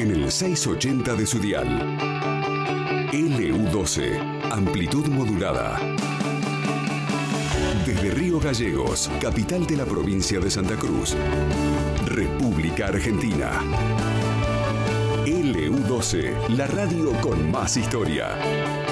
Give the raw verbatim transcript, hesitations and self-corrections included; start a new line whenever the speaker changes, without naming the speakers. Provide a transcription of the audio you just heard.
en el seiscientos ochenta de su dial. L U doce, amplitud modulada. Desde Río Gallegos, capital de la provincia de Santa Cruz, República Argentina. L U doce, la radio con más historia.